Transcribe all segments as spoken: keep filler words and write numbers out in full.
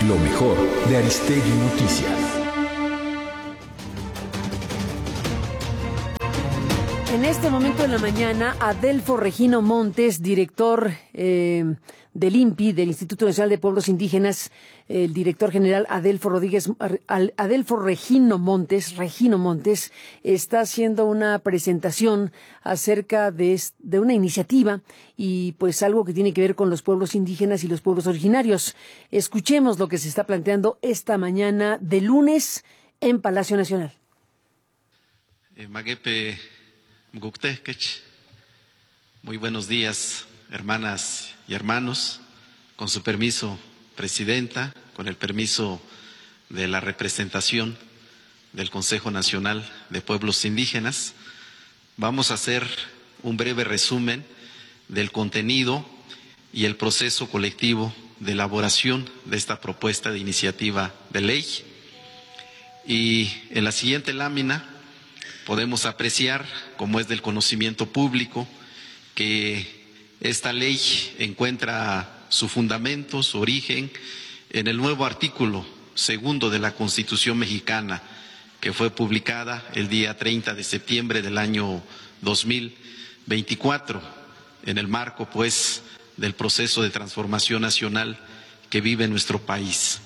Lo mejor de Aristegui Noticias. En este momento de la mañana, Adelfo Regino Montes, director eh, del I N P I, del Instituto Nacional de Pueblos Indígenas, el director general Adelfo Rodríguez, Adelfo Regino Montes, Regino Montes, está haciendo una presentación acerca de, de una iniciativa y pues algo que tiene que ver con los pueblos indígenas y los pueblos originarios. Escuchemos lo que se está planteando esta mañana de lunes en Palacio Nacional. Eh, Maguepe Mguktekech. Muy buenos días, hermanas y hermanos. Con su permiso, Presidenta, con el permiso de la representación del Consejo Nacional de Pueblos Indígenas, vamos a hacer un breve resumen del contenido y el proceso colectivo de elaboración de esta propuesta de iniciativa de ley. Y en la siguiente lámina podemos apreciar, como es del conocimiento público, que esta ley encuentra su fundamento, su origen, en el nuevo artículo segundo de la Constitución mexicana, que fue publicada el día treinta de septiembre del año dos mil veinticuatro, en el marco, pues, del proceso de transformación nacional que vive nuestro país.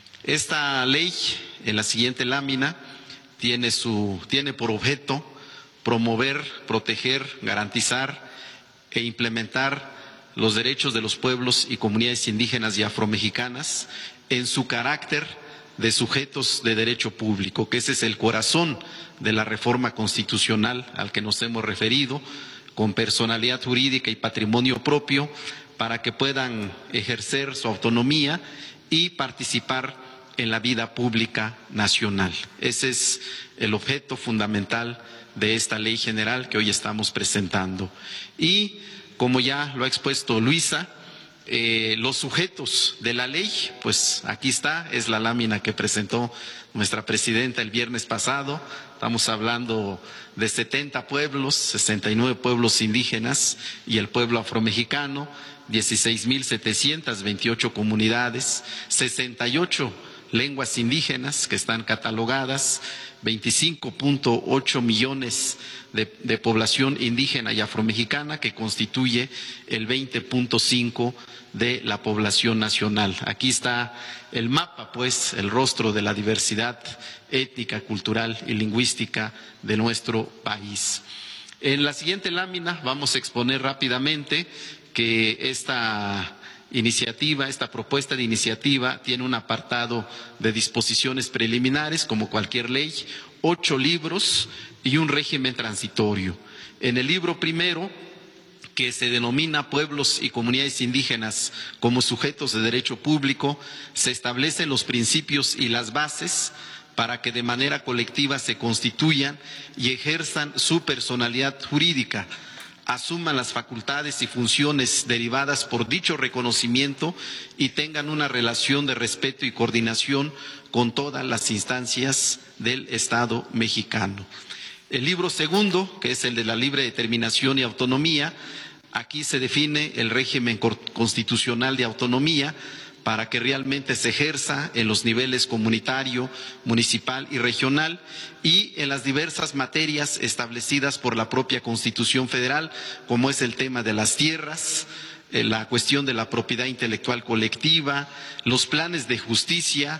Esta ley, en la siguiente lámina, Tiene, su, tiene por objeto promover, proteger, garantizar e implementar los derechos de los pueblos y comunidades indígenas y afromexicanas en su carácter de sujetos de derecho público, que ese es el corazón de la reforma constitucional al que nos hemos referido, con personalidad jurídica y patrimonio propio, para que puedan ejercer su autonomía y participar en la vida pública nacional. Ese es el objeto fundamental de esta ley general que hoy estamos presentando. Y, como ya lo ha expuesto Luisa, eh, los sujetos de la ley, pues aquí está, es la lámina que presentó nuestra presidenta el viernes pasado. Estamos hablando de setenta pueblos, sesenta y nueve pueblos indígenas y el pueblo afromexicano, dieciséis mil setecientas veintiocho comunidades, sesenta y ocho lenguas indígenas que están catalogadas, veinticinco punto ocho millones de, de población indígena y afromexicana, que constituye el veinte punto cinco de la población nacional. Aquí está el mapa, pues, el rostro de la diversidad étnica, cultural y lingüística de nuestro país. En la siguiente lámina vamos a exponer rápidamente que esta iniciativa, esta propuesta de iniciativa tiene un apartado de disposiciones preliminares, como cualquier ley, ocho libros y un régimen transitorio. En el libro primero, que se denomina Pueblos y Comunidades Indígenas como sujetos de derecho público, se establecen los principios y las bases para que de manera colectiva se constituyan y ejerzan su personalidad jurídica, asuman las facultades y funciones derivadas por dicho reconocimiento y tengan una relación de respeto y coordinación con todas las instancias del Estado mexicano. El libro segundo, que es el de la libre determinación y autonomía, aquí se define el régimen constitucional de autonomía para que realmente se ejerza en los niveles comunitario, municipal y regional y en las diversas materias establecidas por la propia Constitución Federal, como es el tema de las tierras, la cuestión de la propiedad intelectual colectiva, los planes de justicia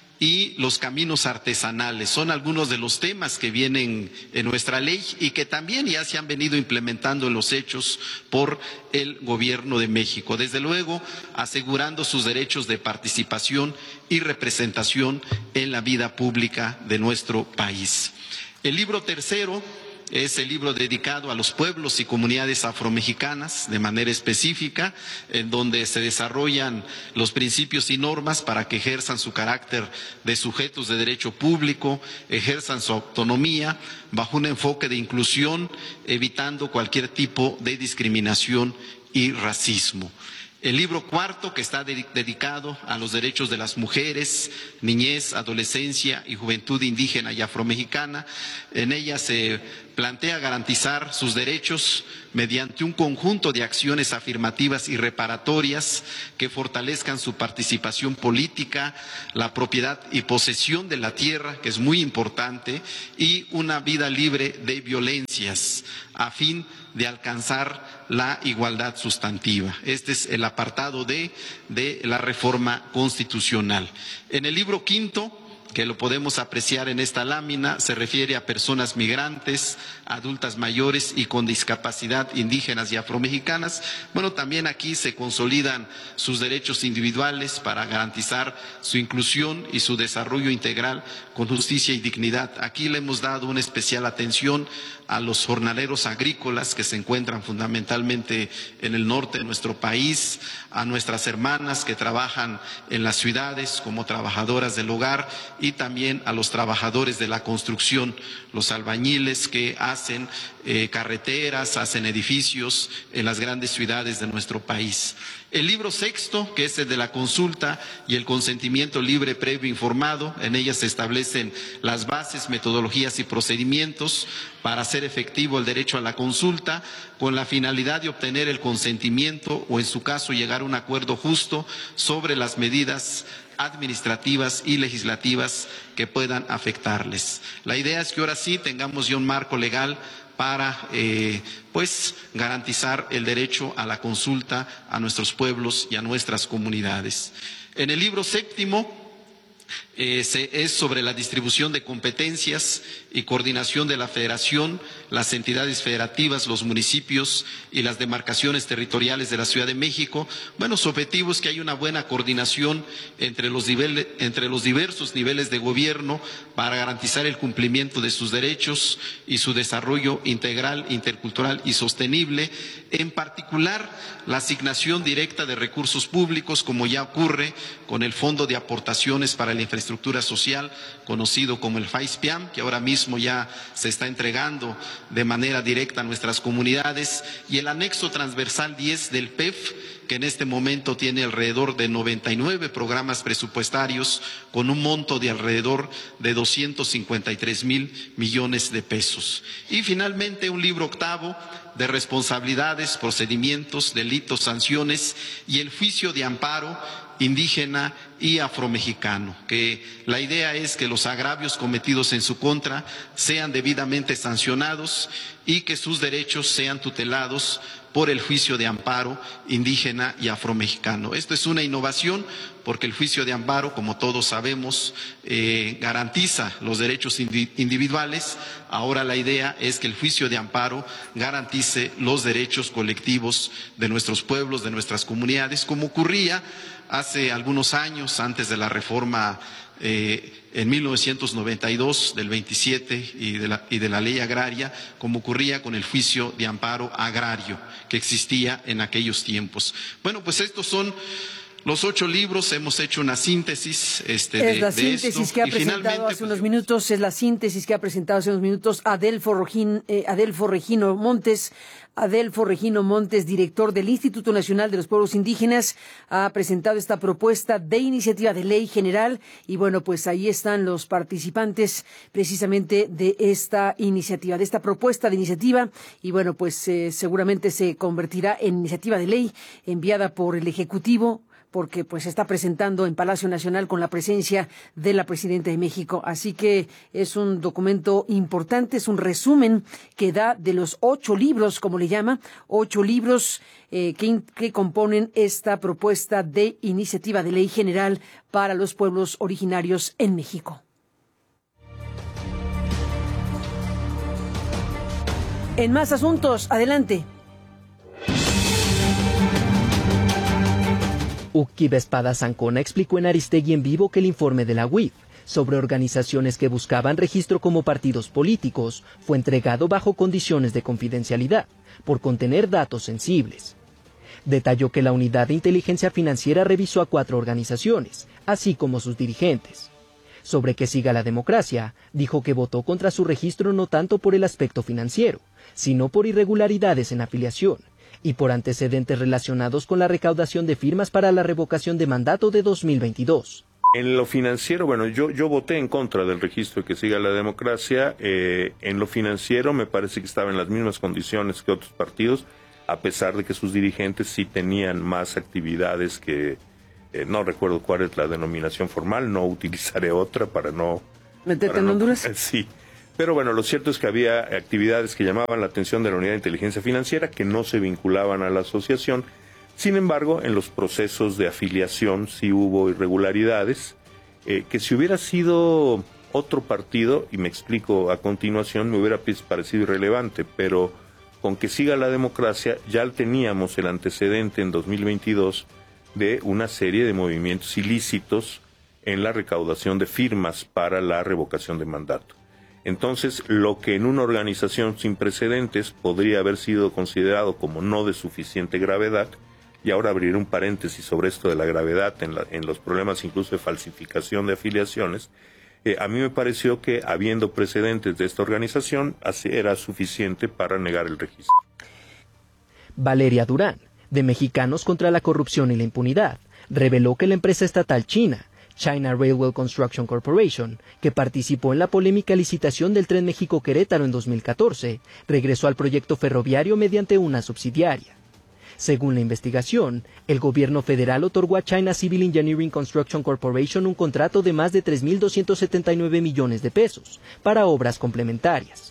y los caminos artesanales. Son algunos de los temas que vienen en nuestra ley y que también ya se han venido implementando en los hechos por el Gobierno de México. Desde luego, asegurando sus derechos de participación y representación en la vida pública de nuestro país. El libro tercero es el libro dedicado a los pueblos y comunidades afromexicanas de manera específica, en donde se desarrollan los principios y normas para que ejerzan su carácter de sujetos de derecho público, ejerzan su autonomía bajo un enfoque de inclusión, evitando cualquier tipo de discriminación y racismo. El libro cuarto, que está de- dedicado a los derechos de las mujeres, niñez, adolescencia y juventud indígena y afromexicana, en ella se plantea garantizar sus derechos mediante un conjunto de acciones afirmativas y reparatorias que fortalezcan su participación política, la propiedad y posesión de la tierra, que es muy importante, y una vida libre de violencias, a fin de alcanzar la igualdad sustantiva. Este es el apartado D de la reforma constitucional. En el libro quinto, que lo podemos apreciar en esta lámina, se refiere a personas migrantes, adultas mayores y con discapacidad, indígenas y afromexicanas. Bueno, también aquí se consolidan sus derechos individuales para garantizar su inclusión y su desarrollo integral con justicia y dignidad. Aquí le hemos dado una especial atención a los jornaleros agrícolas que se encuentran fundamentalmente en el norte de nuestro país, a nuestras hermanas que trabajan en las ciudades como trabajadoras del hogar y también a los trabajadores de la construcción, los albañiles que hacen eh, carreteras, hacen edificios en las grandes ciudades de nuestro país. El libro sexto, que es el de la consulta y el consentimiento libre, previo, informado, en ella se establecen las bases, metodologías y procedimientos para hacer efectivo el derecho a la consulta, con la finalidad de obtener el consentimiento o, en su caso, llegar a un acuerdo justo sobre las medidas administrativas y legislativas que puedan afectarles. La idea es que ahora sí tengamos ya un marco legal para eh, pues garantizar el derecho a la consulta a nuestros pueblos y a nuestras comunidades. En el libro séptimo eh, se, es sobre la distribución de competencias y coordinación de la federación, las entidades federativas, los municipios y las demarcaciones territoriales de la Ciudad de México. Bueno, su objetivo es que haya una buena coordinación entre los, niveles, entre los diversos niveles de gobierno para garantizar el cumplimiento de sus derechos y su desarrollo integral, intercultural y sostenible, en particular la asignación directa de recursos públicos, como ya ocurre con el Fondo de Aportaciones para la Infraestructura Social, conocido como el FAISPIAM, que ahora mismo ya se está entregando de manera directa a nuestras comunidades, y el anexo transversal diez del P E F, que en este momento tiene alrededor de noventa y nueve programas presupuestarios con un monto de alrededor de doscientos cincuenta y tres mil millones de pesos. Y finalmente un libro octavo de responsabilidades, procedimientos, delitos, sanciones y el juicio de amparo indígena y afromexicano, que la idea es que los agravios cometidos en su contra sean debidamente sancionados y que sus derechos sean tutelados por el juicio de amparo indígena y afromexicano. Esto es una innovación porque el juicio de amparo, como todos sabemos, eh, garantiza los derechos individuales. Ahora la idea es que el juicio de amparo garantice los derechos colectivos de nuestros pueblos, de nuestras comunidades, como ocurría hace algunos años, antes de la reforma eh, en mil novecientos noventa y dos del veintisiete y de, la, y de la ley agraria, como ocurría con el juicio de amparo agrario que existía en aquellos tiempos. Bueno, pues estos son los ocho libros, hemos hecho una síntesis este, de, es la de síntesis esto, que ha y presentado finalmente, hace unos minutos, es la síntesis que ha presentado hace unos minutos Adelfo, Rogin, eh, Adelfo Regino Montes. Adelfo Regino Montes, director del Instituto Nacional de los Pueblos Indígenas, ha presentado esta propuesta de iniciativa de ley general y bueno, pues ahí están los participantes precisamente de esta iniciativa, de esta propuesta de iniciativa y bueno, pues eh, seguramente se convertirá en iniciativa de ley enviada por el Ejecutivo, porque pues se está presentando en Palacio Nacional con la presencia de la Presidenta de México. Así que es un documento importante, es un resumen que da de los ocho libros, como le llama, ocho libros eh, que, que componen esta propuesta de iniciativa de ley general para los pueblos originarios en México. En más asuntos, adelante. Uki Espada Zancona explicó en Aristegui en Vivo que el informe de la U I F sobre organizaciones que buscaban registro como partidos políticos fue entregado bajo condiciones de confidencialidad, por contener datos sensibles. Detalló que la Unidad de Inteligencia Financiera revisó a cuatro organizaciones, así como sus dirigentes. Sobre que siga la democracia, dijo que votó contra su registro no tanto por el aspecto financiero, sino por irregularidades en afiliación y por antecedentes relacionados con la recaudación de firmas para la revocación de mandato de dos mil veintidós. En lo financiero, bueno, yo, yo voté en contra del registro de Que Siga la Democracia. Eh, en lo financiero me parece que estaba en las mismas condiciones que otros partidos, a pesar de que sus dirigentes sí tenían más actividades que, eh, no recuerdo cuál es la denominación formal, no utilizaré otra para no... ¿Meterte en Honduras? Eh, sí, pero bueno, lo cierto es que había actividades que llamaban la atención de la Unidad de Inteligencia Financiera que no se vinculaban a la asociación. Sin embargo, en los procesos de afiliación sí hubo irregularidades, eh, que si hubiera sido otro partido, y me explico a continuación, me hubiera parecido irrelevante, pero con Que Siga la Democracia ya teníamos el antecedente en dos mil veintidós de una serie de movimientos ilícitos en la recaudación de firmas para la revocación de mandato. Entonces, lo que en una organización sin precedentes podría haber sido considerado como no de suficiente gravedad, y ahora abriré un paréntesis sobre esto de la gravedad en, la, en los problemas incluso de falsificación de afiliaciones, eh, a mí me pareció que habiendo precedentes de esta organización era suficiente para negar el registro. Valeria Durán, de Mexicanos contra la Corrupción y la Impunidad, reveló que la empresa estatal china, China Railway Construction Corporation, que participó en la polémica licitación del Tren México-Querétaro en dos mil catorce, regresó al proyecto ferroviario mediante una subsidiaria. Según la investigación, el gobierno federal otorgó a China Civil Engineering Construction Corporation un contrato de más de tres mil doscientos setenta y nueve millones de pesos para obras complementarias.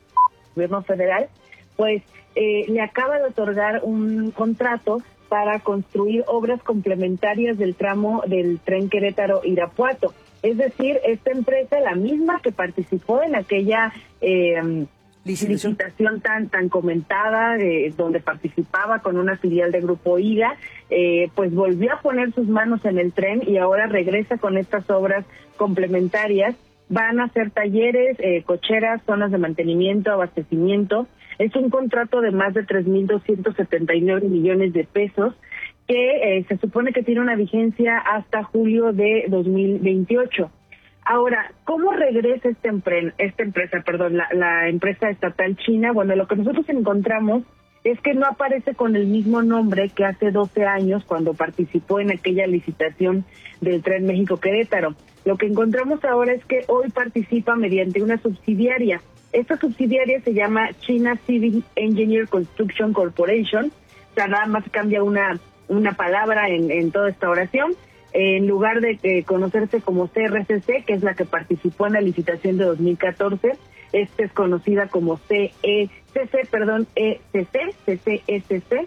El gobierno federal, pues, eh, le acaba de otorgar un contrato para construir obras complementarias del tramo del tren Querétaro-Irapuato. Es decir, esta empresa, la misma que participó en aquella eh, licitación, licitación tan tan comentada, eh, donde participaba con una filial de Grupo I G A, eh, pues volvió a poner sus manos en el tren y ahora regresa con estas obras complementarias. Van a hacer talleres, eh, cocheras, zonas de mantenimiento, abastecimiento. Es un contrato de más de tres mil doscientos setenta y nueve millones de pesos que eh, se supone que tiene una vigencia hasta julio de dos mil veintiocho. Ahora, ¿cómo regresa esta, empre esta empresa, perdón, la, la empresa estatal china? Bueno, lo que nosotros encontramos es que no aparece con el mismo nombre que hace doce años cuando participó en aquella licitación del Tren México-Querétaro. Lo que encontramos ahora es que hoy participa mediante una subsidiaria. Esta subsidiaria se llama China Civil Engineer Construction Corporation. O sea, nada más cambia una, una palabra en, en toda esta oración. En lugar de eh, conocerse como C R C C, que es la que participó en la licitación de dos mil catorce, esta es conocida como C E C C, perdón, E C C, C C E C C.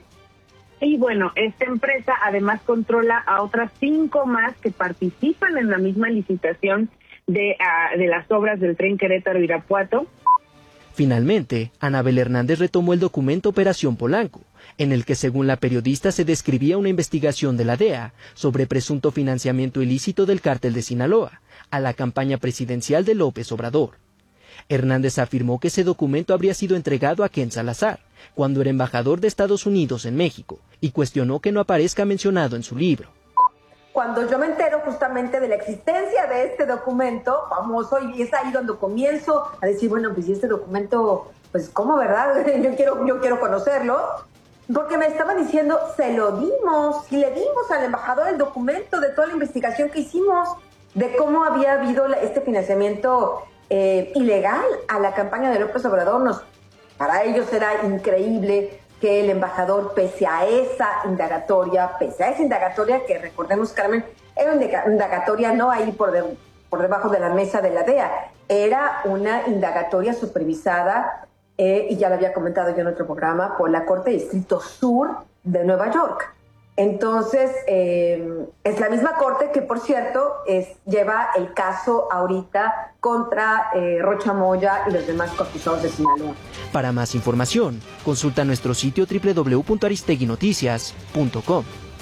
Y bueno, esta empresa además controla a otras cinco más que participan en la misma licitación de, uh, de las obras del tren Querétaro-Irapuato. Finalmente, Anabel Hernández retomó el documento Operación Polanco, en el que según la periodista se describía una investigación de la D E A sobre presunto financiamiento ilícito del cártel de Sinaloa a la campaña presidencial de López Obrador. Hernández afirmó que ese documento habría sido entregado a Ken Salazar, cuando era embajador de Estados Unidos en México, y cuestionó que no aparezca mencionado en su libro. Cuando yo me entero justamente de la existencia de este documento famoso, y es ahí donde comienzo a decir, bueno, pues este documento, pues ¿cómo, verdad? Yo quiero, yo quiero conocerlo, porque me estaban diciendo, se lo dimos, y le dimos al embajador el documento de toda la investigación que hicimos, de cómo había habido este financiamiento eh, ilegal a la campaña de López Obrador. Nos, para ellos era increíble que el embajador, pese a esa indagatoria, pese a esa indagatoria que, recordemos, Carmen, era una indagatoria no ahí por, de, por debajo de la mesa de la D E A, era una indagatoria supervisada, eh, y ya lo había comentado yo en otro programa, por la Corte de Distrito Sur de Nueva York. Entonces, eh, es la misma corte que, por cierto, es, lleva el caso ahorita contra eh, Rocha Moya y los demás acusados de Sinaloa. Para más información, consulta nuestro sitio doble u doble u doble u punto aristegui noticias punto com.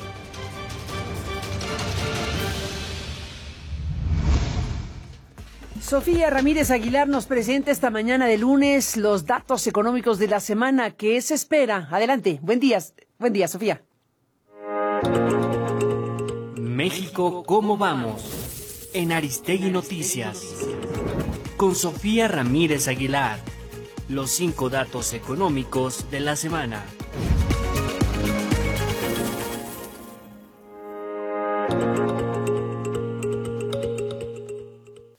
Sofía Ramírez Aguilar nos presenta esta mañana de lunes los datos económicos de la semana. ¿Qué se espera? Adelante. Buen día, buen día, Sofía. México, ¿cómo vamos? En Aristegui Noticias. Con Sofía Ramírez Aguilar. Los cinco datos económicos de la semana.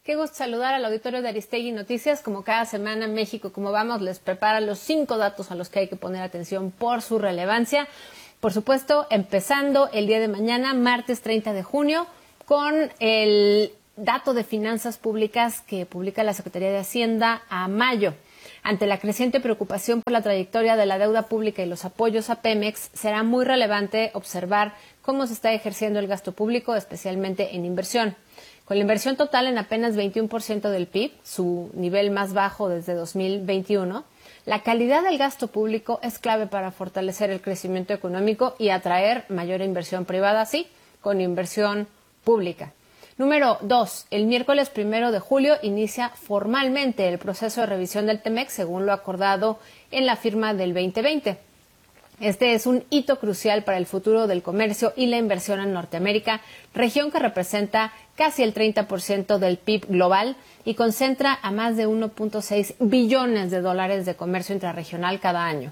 Qué gusto saludar al auditorio de Aristegui Noticias. Como cada semana en México, como vamos, les prepara los cinco datos a los que hay que poner atención por su relevancia. Por supuesto, empezando el día de mañana, martes treinta de junio, con el dato de finanzas públicas que publica la Secretaría de Hacienda a mayo. Ante la creciente preocupación por la trayectoria de la deuda pública y los apoyos a Pemex, será muy relevante observar cómo se está ejerciendo el gasto público, especialmente en inversión. Con la inversión total en apenas veintiuno por ciento del P I B, su nivel más bajo desde dos mil veintiuno, la calidad del gasto público es clave para fortalecer el crecimiento económico y atraer mayor inversión privada, sí, con inversión pública. Número dos, el miércoles primero de julio inicia formalmente el proceso de revisión del T-MEC, según lo acordado en la firma del veinte veinte. Este es un hito crucial para el futuro del comercio y la inversión en Norteamérica, región que representa casi el treinta por ciento del P I B global y concentra a más de uno punto seis billones de dólares de comercio intrarregional cada año.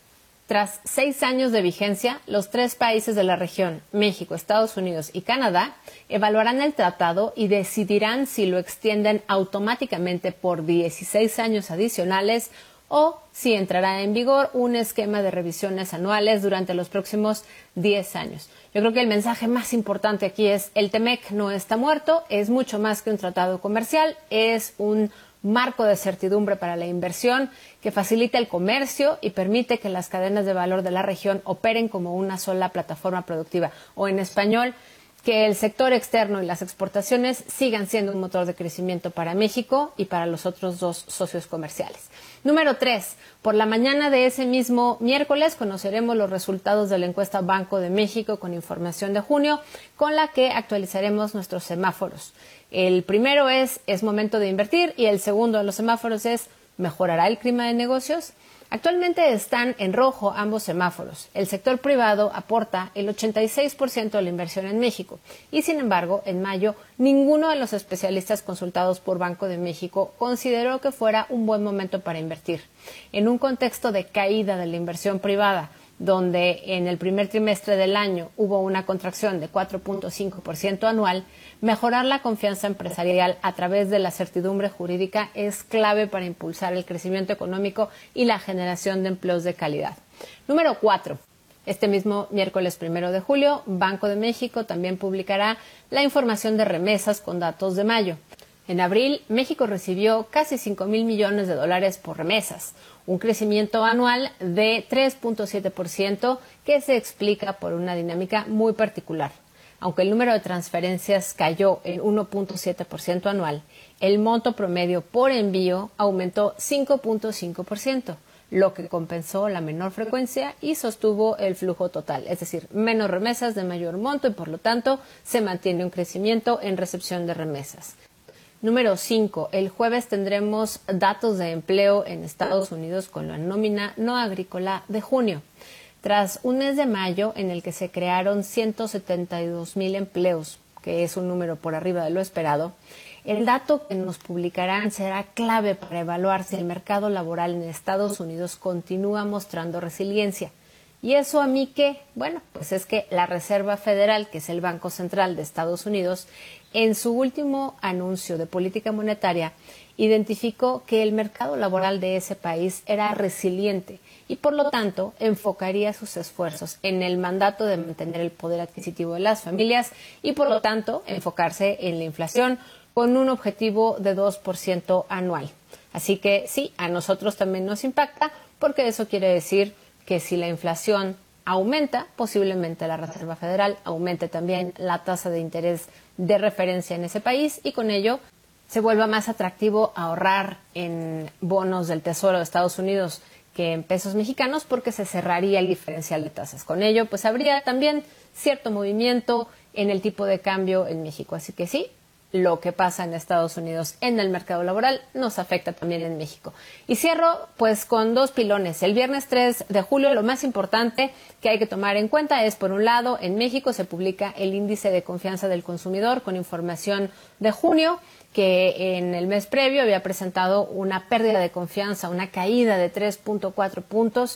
Tras seis años de vigencia, los tres países de la región, México, Estados Unidos y Canadá, evaluarán el tratado y decidirán si lo extienden automáticamente por dieciséis años adicionales o si entrará en vigor un esquema de revisiones anuales durante los próximos diez años. Yo creo que el mensaje más importante aquí es el T-MEC no está muerto, es mucho más que un tratado comercial, es un marco de certidumbre para la inversión que facilita el comercio y permite que las cadenas de valor de la región operen como una sola plataforma productiva. O en español, que el sector externo y las exportaciones sigan siendo un motor de crecimiento para México y para los otros dos socios comerciales. Número tres, por la mañana de ese mismo miércoles conoceremos los resultados de la encuesta Banco de México con información de junio, con la que actualizaremos nuestros semáforos. El primero es, es momento de invertir, y el segundo de los semáforos es, ¿mejorará el clima de negocios? Actualmente están en rojo ambos semáforos. El sector privado aporta el ochenta y seis por ciento de la inversión en México y, sin embargo, en mayo, ninguno de los especialistas consultados por Banco de México consideró que fuera un buen momento para invertir. En un contexto de caída de la inversión privada, donde en el primer trimestre del año hubo una contracción de cuatro punto cinco por ciento anual, mejorar la confianza empresarial a través de la certidumbre jurídica es clave para impulsar el crecimiento económico y la generación de empleos de calidad. Número cuatro. Este mismo miércoles primero de julio, Banco de México también publicará la información de remesas con datos de mayo. En abril, México recibió casi cinco mil millones de dólares por remesas, un crecimiento anual de tres punto siete por ciento que se explica por una dinámica muy particular. Aunque el número de transferencias cayó en uno punto siete por ciento anual, el monto promedio por envío aumentó cinco punto cinco por ciento, lo que compensó la menor frecuencia y sostuvo el flujo total, es decir, menos remesas de mayor monto y por lo tanto se mantiene un crecimiento en recepción de remesas. Número cinco. El jueves tendremos datos de empleo en Estados Unidos con la nómina no agrícola de junio. Tras un mes de mayo en el que se crearon ciento setenta y dos mil empleos, que es un número por arriba de lo esperado, el dato que nos publicarán será clave para evaluar si el mercado laboral en Estados Unidos continúa mostrando resiliencia. ¿Y eso a mí qué? Bueno, pues es que la Reserva Federal, que es el Banco Central de Estados Unidos, en su último anuncio de política monetaria, identificó que el mercado laboral de ese país era resiliente y, por lo tanto, enfocaría sus esfuerzos en el mandato de mantener el poder adquisitivo de las familias y, por lo tanto, enfocarse en la inflación con un objetivo de dos por ciento anual. Así que sí, a nosotros también nos impacta, porque eso quiere decir que si la inflación aumenta, posiblemente la Reserva Federal aumente también la tasa de interés de referencia en ese país y con ello se vuelva más atractivo ahorrar en bonos del Tesoro de Estados Unidos que en pesos mexicanos, porque se cerraría el diferencial de tasas. Con ello, pues habría también cierto movimiento en el tipo de cambio en México. Así que sí, lo que pasa en Estados Unidos en el mercado laboral nos afecta también en México. Y cierro pues con dos pilones. El viernes tres de julio, lo más importante que hay que tomar en cuenta es, por un lado, en México se publica el índice de confianza del consumidor con información de junio, que en el mes previo había presentado una pérdida de confianza, una caída de tres punto cuatro puntos,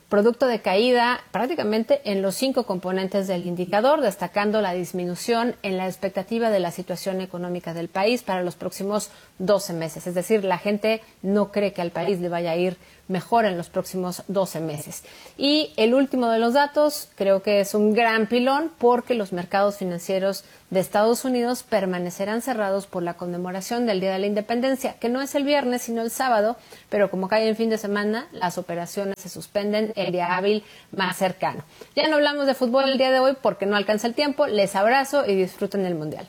producto de caída prácticamente en los cinco componentes del indicador, destacando la disminución en la expectativa de la situación económica del país para los próximos doce meses. Es decir, la gente no cree que al país le vaya a ir mejor en los próximos doce meses. Y el último de los datos creo que es un gran pilón porque los mercados financieros de Estados Unidos permanecerán cerrados por la conmemoración del Día de la Independencia, que no es el viernes sino el sábado, pero como cae en fin de semana, las operaciones se suspenden el día hábil más cercano. Ya no hablamos de fútbol el día de hoy porque no alcanza el tiempo. Les abrazo y disfruten el Mundial.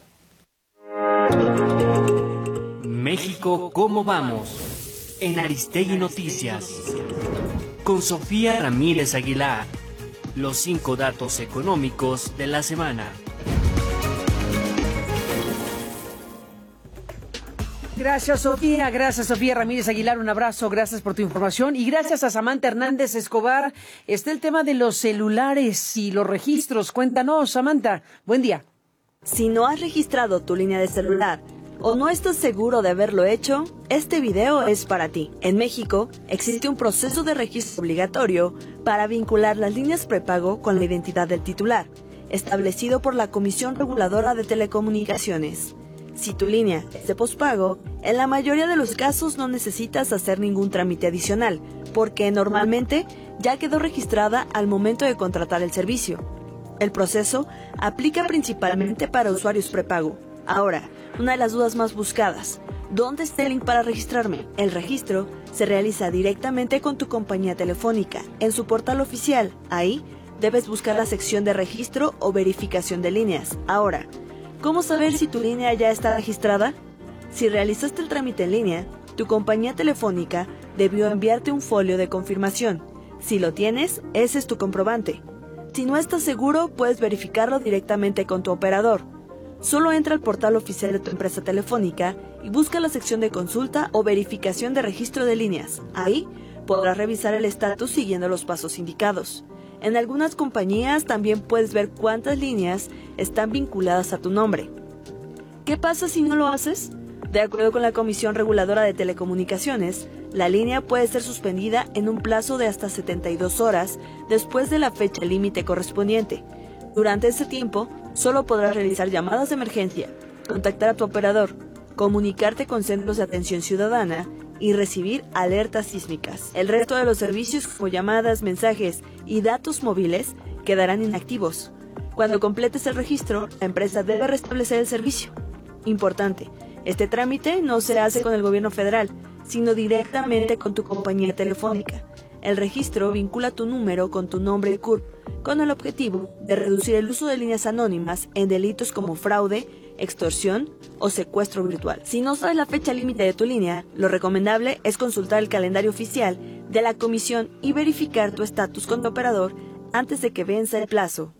México, ¿cómo vamos? En Aristegui Noticias. Con Sofía Ramírez Aguilar. Los cinco datos económicos de la semana. Gracias, Sofía. Gracias, Sofía Ramírez Aguilar. Un abrazo. Gracias por tu información. Y gracias a Samantha Hernández Escobar. Está el tema de los celulares y los registros. Cuéntanos, Samantha. Buen día. Si no has registrado tu línea de celular o no estás seguro de haberlo hecho, este video es para ti. En México existe un proceso de registro obligatorio para vincular las líneas prepago con la identidad del titular, establecido por la Comisión Reguladora de Telecomunicaciones. Si tu línea es de pospago, en la mayoría de los casos no necesitas hacer ningún trámite adicional, porque normalmente ya quedó registrada al momento de contratar el servicio. El proceso aplica principalmente para usuarios prepago. Ahora, una de las dudas más buscadas: ¿dónde está el link para registrarme? El registro se realiza directamente con tu compañía telefónica, en su portal oficial. Ahí debes buscar la sección de registro o verificación de líneas. Ahora, ¿cómo saber si tu línea ya está registrada? Si realizaste el trámite en línea, tu compañía telefónica debió enviarte un folio de confirmación. Si lo tienes, ese es tu comprobante. Si no estás seguro, puedes verificarlo directamente con tu operador. Solo entra al portal oficial de tu empresa telefónica y busca la sección de consulta o verificación de registro de líneas. Ahí podrás revisar el estatus siguiendo los pasos indicados. En algunas compañías también puedes ver cuántas líneas están vinculadas a tu nombre. ¿Qué pasa si no lo haces? De acuerdo con la Comisión Reguladora de Telecomunicaciones, la línea puede ser suspendida en un plazo de hasta setenta y dos horas después de la fecha límite correspondiente. Durante ese tiempo, solo podrás realizar llamadas de emergencia, contactar a tu operador, comunicarte con centros de atención ciudadana y recibir alertas sísmicas. El resto de los servicios, como llamadas, mensajes y datos móviles, quedarán inactivos. Cuando completes el registro, la empresa debe restablecer el servicio. Importante, este trámite no se hace con el gobierno federal, sino directamente con tu compañía telefónica. El registro vincula tu número con tu nombre y C U R P, con el objetivo de reducir el uso de líneas anónimas en delitos como fraude, extorsión o secuestro virtual. Si no sabes la fecha límite de tu línea, lo recomendable es consultar el calendario oficial de la comisión y verificar tu estatus con tu operador antes de que venza el plazo.